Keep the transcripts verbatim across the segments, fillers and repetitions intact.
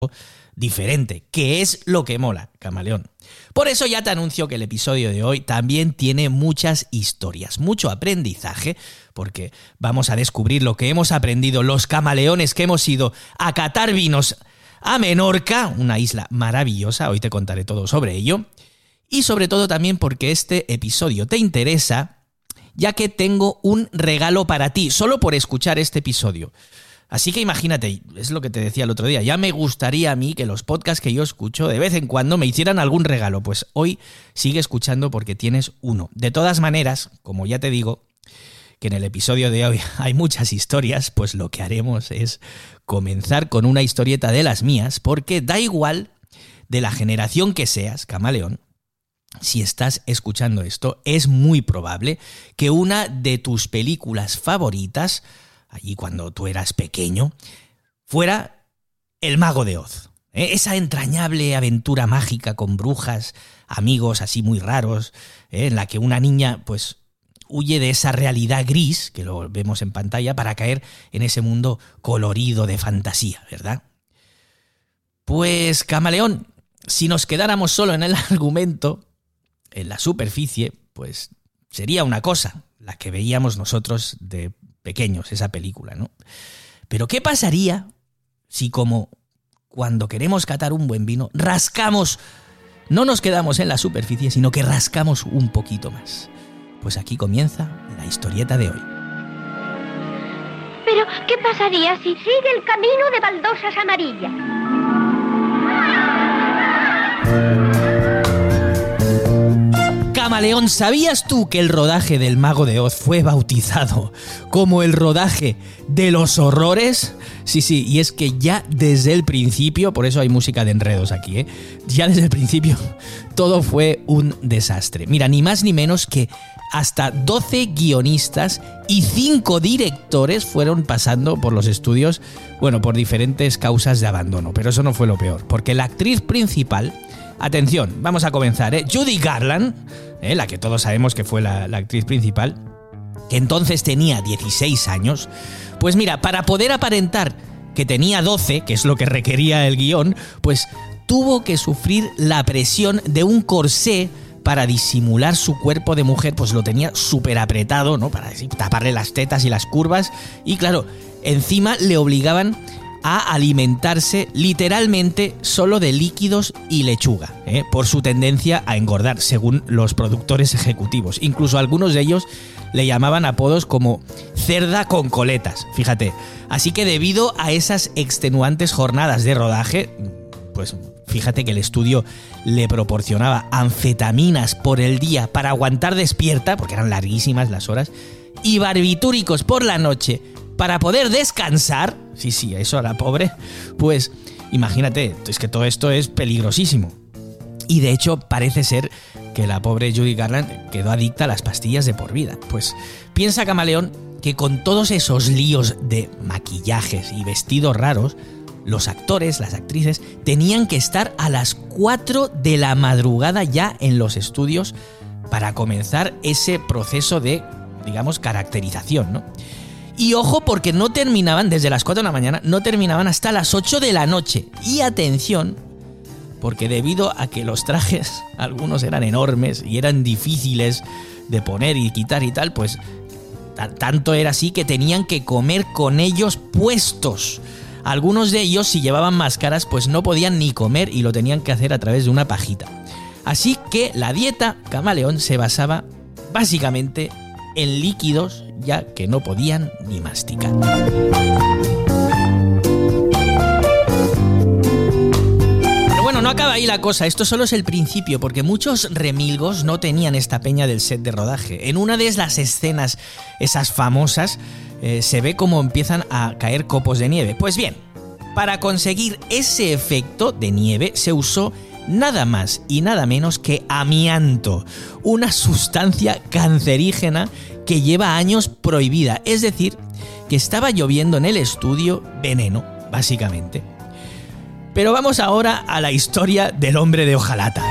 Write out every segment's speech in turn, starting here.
diferente, que es lo que mola, Camaleón. Por eso ya te anuncio que el episodio de hoy también tiene muchas historias, mucho aprendizaje, porque vamos a descubrir lo que hemos aprendido los camaleones que hemos ido a catar vinos a Menorca, una isla maravillosa, hoy te contaré todo sobre ello, y sobre todo también porque este episodio te interesa, ya que tengo un regalo para ti, solo por escuchar este episodio. Así que imagínate, es lo que te decía el otro día, ya me gustaría a mí que los podcasts que yo escucho de vez en cuando me hicieran algún regalo, pues hoy sigue escuchando porque tienes uno. De todas maneras, como ya te digo, que en el episodio de hoy hay muchas historias, pues lo que haremos es comenzar con una historieta de las mías, porque da igual de la generación que seas, Camaleón, si estás escuchando esto, es muy probable que una de tus películas favoritas, allí cuando tú eras pequeño, fuera El Mago de Oz. ¿eh? Esa entrañable aventura mágica con brujas, amigos así muy raros, ¿eh? en la que una niña pues huye de esa realidad gris, que lo vemos en pantalla, para caer en ese mundo colorido de fantasía, ¿verdad? Pues, Camaleón, si nos quedáramos solo en el argumento, en la superficie, pues sería una cosa, la que veíamos nosotros de pequeños, esa película, ¿no? Pero ¿qué pasaría si, como cuando queremos catar un buen vino, rascamos, no nos quedamos en la superficie, sino que rascamos un poquito más? Pues aquí comienza la historieta de hoy. Pero, ¿qué pasaría si sigue el camino de baldosas amarillas? Camaleón, ¿sabías tú que el rodaje del Mago de Oz fue bautizado como el rodaje de los horrores? Sí, sí, y es que ya desde el principio, por eso hay música de enredos aquí, ¿eh? Ya desde el principio todo fue un desastre. Mira, ni más ni menos que hasta doce guionistas y cinco directores fueron pasando por los estudios, bueno, por diferentes causas de abandono. Pero eso no fue lo peor, porque la actriz principal, atención, vamos a comenzar, ¿eh? Judy Garland, ¿eh? la que todos sabemos que fue la, la actriz principal, que entonces tenía dieciséis años, pues mira, para poder aparentar que tenía doce, que es lo que requería el guión, pues tuvo que sufrir la presión de un corsé para disimular su cuerpo de mujer, pues lo tenía súper apretado, ¿no? Para así, taparle las tetas y las curvas, y claro, encima le obligaban a alimentarse literalmente solo de líquidos y lechuga, ¿eh? por su tendencia a engordar, según los productores ejecutivos. Incluso algunos de ellos le llamaban apodos como cerda con coletas, fíjate. Así que debido a esas extenuantes jornadas de rodaje, pues fíjate que el estudio le proporcionaba anfetaminas por el día para aguantar despierta, porque eran larguísimas las horas, y barbitúricos por la noche para poder descansar. Sí, sí, eso a la pobre. Pues imagínate, es que todo esto es peligrosísimo. Y de hecho parece ser que la pobre Judy Garland quedó adicta a las pastillas de por vida. Pues piensa, Camaleón, que con todos esos líos de maquillajes y vestidos raros, los actores, las actrices, tenían que estar a las cuatro de la madrugada ya en los estudios para comenzar ese proceso de, digamos, caracterización, ¿no? Y ojo, porque no terminaban, desde las cuatro de la mañana, no terminaban hasta las ocho de la noche. Y atención, porque debido a que los trajes, algunos eran enormes y eran difíciles de poner y quitar y tal, pues t- tanto era así que tenían que comer con ellos puestos. Algunos de ellos, si llevaban máscaras, pues no podían ni comer y lo tenían que hacer a través de una pajita. Así que la dieta, Camaleón, se basaba básicamente en líquidos, ya que no podían ni masticar. Pero bueno, no acaba ahí la cosa, esto solo es el principio, porque muchos remilgos no tenían esta peña del set de rodaje. En una de las escenas, esas famosas, eh, se ve cómo empiezan a caer copos de nieve. Pues bien, para conseguir ese efecto de nieve se usó nada más y nada menos que amianto, una sustancia cancerígena que lleva años prohibida, es decir, que estaba lloviendo en el estudio veneno, básicamente. Pero vamos ahora a la historia del hombre de hojalata.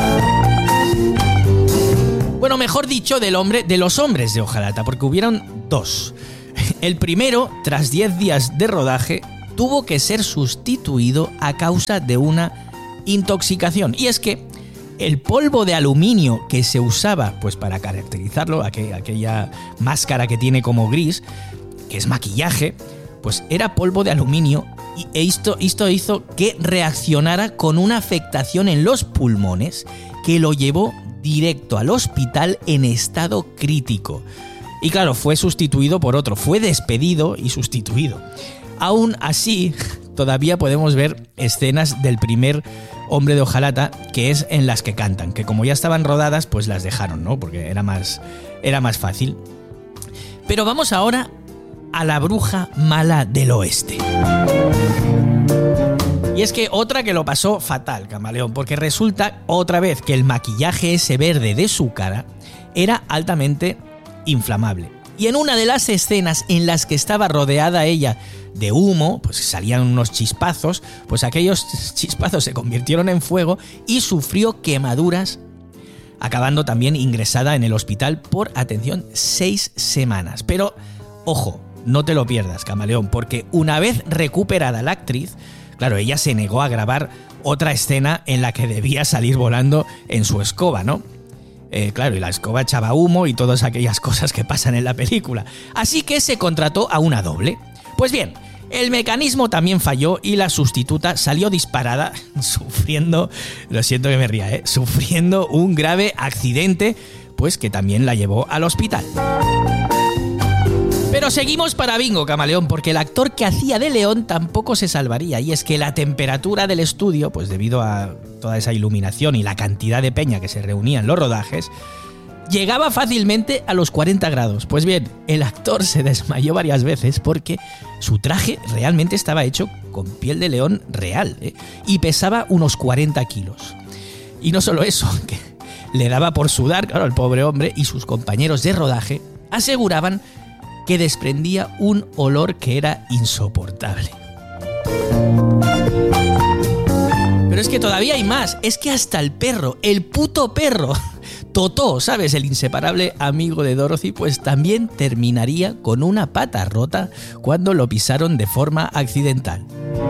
Bueno, mejor dicho, del hombre, de los hombres de hojalata, porque hubieron dos. El primero, tras diez días de rodaje, tuvo que ser sustituido a causa de una intoxicación. Y es que el polvo de aluminio que se usaba pues para caracterizarlo, aqu- aquella máscara que tiene como gris, que es maquillaje, pues era polvo de aluminio y esto, esto hizo que reaccionara con una afectación en los pulmones que lo llevó directo al hospital en estado crítico. Y claro, fue sustituido por otro, fue despedido y sustituido. Aún así, todavía podemos ver escenas del primer Hombre de hojalata, que es en las que cantan, que como ya estaban rodadas, pues las dejaron, ¿no? Porque era más, era más fácil. Pero vamos ahora a la bruja mala del oeste. Y es que otra que lo pasó fatal, Camaleón, porque resulta otra vez que el maquillaje ese verde de su cara era altamente inflamable. Y en una de las escenas en las que estaba rodeada ella de humo, pues salían unos chispazos, pues aquellos chispazos se convirtieron en fuego y sufrió quemaduras, acabando también ingresada en el hospital por, atención, seis semanas. Pero, ojo, no te lo pierdas, Camaleón, porque una vez recuperada la actriz, claro, ella se negó a grabar otra escena en la que debía salir volando en su escoba, ¿no? Eh, claro, y la escoba echaba humo y todas aquellas cosas que pasan en la película. Así que se contrató a una doble. Pues bien, el mecanismo también falló y la sustituta salió disparada, sufriendo, lo siento que me ría, ¿eh? sufriendo un grave accidente, pues que también la llevó al hospital. Pero seguimos para bingo, Camaleón, porque el actor que hacía de León tampoco se salvaría, y es que la temperatura del estudio, pues debido a toda esa iluminación y la cantidad de peña que se reunía en los rodajes, llegaba fácilmente a los cuarenta grados. Pues bien, el actor se desmayó varias veces porque su traje realmente estaba hecho con piel de león real, ¿eh? y pesaba unos cuarenta kilos. Y no solo eso, que le daba por sudar, claro, el pobre hombre, y sus compañeros de rodaje aseguraban que desprendía un olor que era insoportable. Pero es que todavía hay más, es que hasta el perro, el puto perro, Totó, ¿sabes? El inseparable amigo de Dorothy, pues también terminaría con una pata rota cuando lo pisaron de forma accidental.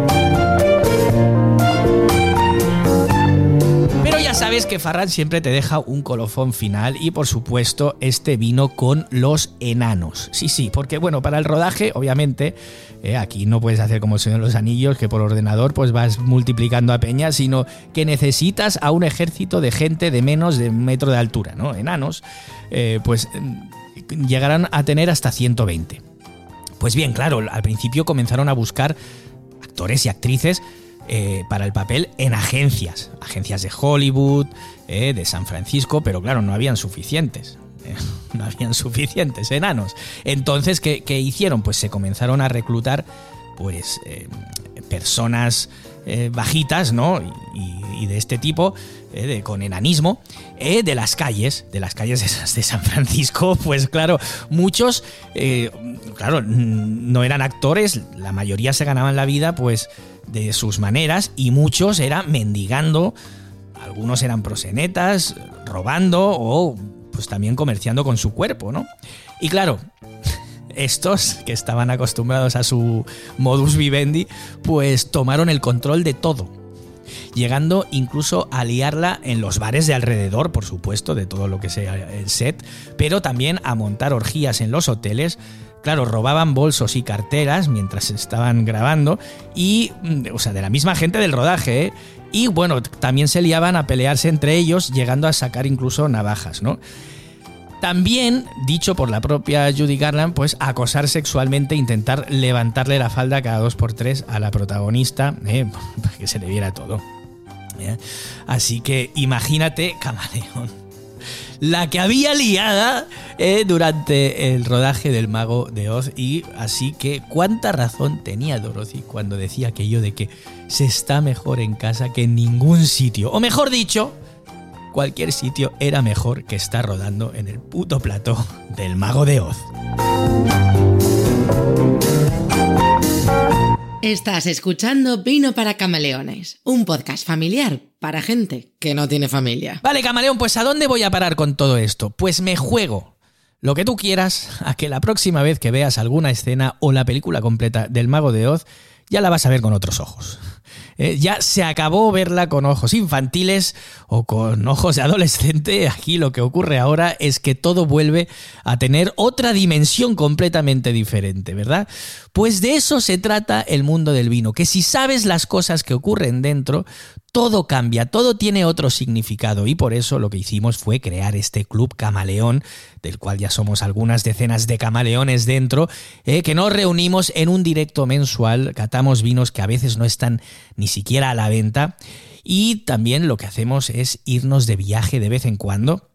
Pero ya sabes que Farran siempre te deja un colofón final y por supuesto este vino con los enanos. Sí, sí, porque bueno, para el rodaje obviamente eh, aquí no puedes hacer como el Señor de los Anillos, que por ordenador pues vas multiplicando a peña, sino que necesitas a un ejército de gente de menos de un metro de altura, ¿no? Enanos, eh, pues llegarán a tener hasta ciento veinte. Pues bien, claro, al principio comenzaron a buscar actores y actrices Eh, para el papel en agencias, agencias de Hollywood, eh, de San Francisco, pero claro, no habían suficientes, eh, no habían suficientes enanos. Entonces, ¿qué, qué hicieron? Pues se comenzaron a reclutar pues eh, personas eh, bajitas, ¿no? Y, y de este tipo, eh, de, con enanismo, eh, de las calles, de las calles de, de San Francisco, pues claro, muchos, eh, claro, no eran actores, la mayoría se ganaban la vida, pues de sus maneras, y muchos eran mendigando, algunos eran proxenetas, robando o pues también comerciando con su cuerpo, ¿no? Y claro, estos que estaban acostumbrados a su modus vivendi, pues tomaron el control de todo, llegando incluso a liarla en los bares de alrededor, por supuesto, de todo lo que sea el set, pero también a montar orgías en los hoteles. Claro, robaban bolsos y carteras mientras estaban grabando y, o sea, de la misma gente del rodaje, ¿eh? Y bueno, también se liaban a pelearse entre ellos, llegando a sacar incluso navajas, ¿no? También, dicho por la propia Judy Garland, pues acosar sexualmente, intentar levantarle la falda cada dos por tres a la protagonista, ¿eh? Para que se le viera todo, ¿eh? Así que imagínate, Camaleón, la que había liada eh, durante el rodaje del Mago de Oz. Y así que cuánta razón tenía Dorothy cuando decía aquello de que se está mejor en casa que en ningún sitio, o mejor dicho, cualquier sitio era mejor que estar rodando en el puto plató del Mago de Oz. Estás escuchando Vino para Camaleones, un podcast familiar para gente que no tiene familia. Vale, Camaleón, pues ¿a dónde voy a parar con todo esto? Pues me juego lo que tú quieras a que la próxima vez que veas alguna escena o la película completa del Mago de Oz ya la vas a ver con otros ojos. Eh, ya se acabó verla con ojos infantiles o con ojos de adolescente. Aquí lo que ocurre ahora es que todo vuelve a tener otra dimensión completamente diferente, ¿verdad? Pues de eso se trata el mundo del vino, que si sabes las cosas que ocurren dentro, todo cambia, todo tiene otro significado, y por eso lo que hicimos fue crear este Club Camaleón, del cual ya somos algunas decenas de camaleones dentro, eh, que nos reunimos en un directo mensual, catamos vinos que a veces no están ni siquiera a la venta, y también lo que hacemos es irnos de viaje de vez en cuando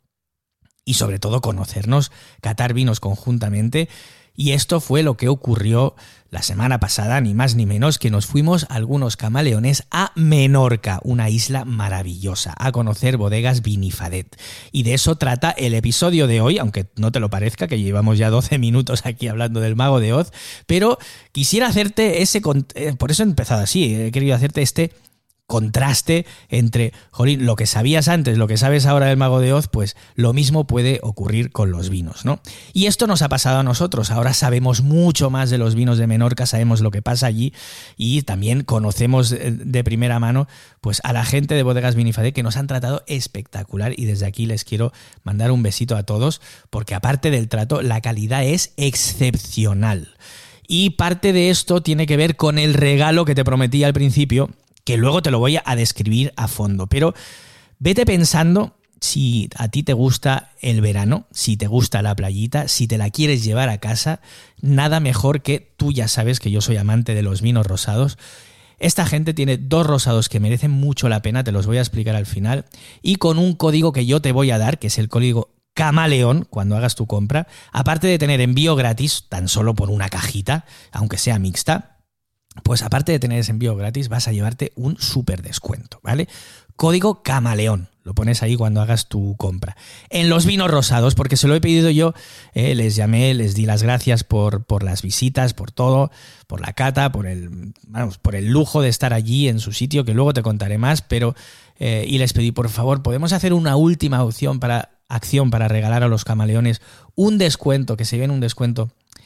y sobre todo conocernos, catar vinos conjuntamente. Y esto fue lo que ocurrió la semana pasada, ni más ni menos, que nos fuimos algunos camaleones a Menorca, una isla maravillosa, a conocer bodegas Vinifadet. Y de eso trata el episodio de hoy, aunque no te lo parezca, que llevamos ya doce minutos aquí hablando del Mago de Oz, pero quisiera hacerte ese... Por eso he empezado así, he querido hacerte este contraste entre, jolín, lo que sabías antes, lo que sabes ahora del Mago de Oz, pues lo mismo puede ocurrir con los vinos, ¿no? Y esto nos ha pasado a nosotros, ahora sabemos mucho más de los vinos de Menorca, sabemos lo que pasa allí y también conocemos de primera mano pues a la gente de Bodegas Vinifadet, que nos han tratado espectacular, y desde aquí les quiero mandar un besito a todos, porque aparte del trato, la calidad es excepcional. Y parte de esto tiene que ver con el regalo que te prometí al principio, que luego te lo voy a describir a fondo, pero vete pensando si a ti te gusta el verano, si te gusta la playita, si te la quieres llevar a casa, nada mejor que, tú ya sabes que yo soy amante de los vinos rosados. Esta gente tiene dos rosados que merecen mucho la pena, te los voy a explicar al final, y con un código que yo te voy a dar, que es el código Camaleón, cuando hagas tu compra, aparte de tener envío gratis, tan solo por una cajita, aunque sea mixta, pues aparte de tener ese envío gratis, vas a llevarte un súper descuento, ¿vale? Código Camaleón, lo pones ahí cuando hagas tu compra. En los vinos rosados, porque se lo he pedido yo, eh, les llamé, les di las gracias por, por las visitas, por todo, por la cata, por el, vamos, por el lujo de estar allí en su sitio, que luego te contaré más, pero eh, y les pedí, por favor, ¿podemos hacer una última opción para, acción para regalar a los camaleones un descuento, que se lleven un descuento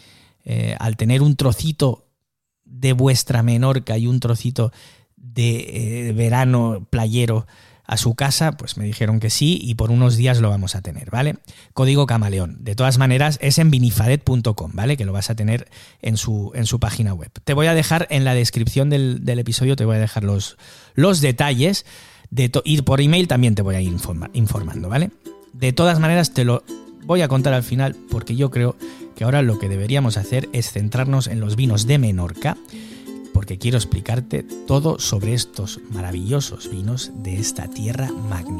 eh, al tener un trocito de vuestra Menorca y un trocito de eh, verano playero a su casa? Pues me dijeron que sí, y por unos días lo vamos a tener, ¿vale? Código Camaleón. De todas maneras, es en vinifadet punto com, ¿vale? Que lo vas a tener en su, en su página web. Te voy a dejar en la descripción del, del episodio, te voy a dejar los, los detalles, de to- y por email también te voy a ir informa- informando, ¿vale? De todas maneras, te lo voy a contar al final, porque yo creo que ahora lo que deberíamos hacer es centrarnos en los vinos de Menorca, porque quiero explicarte todo sobre estos maravillosos vinos de esta tierra magnífica.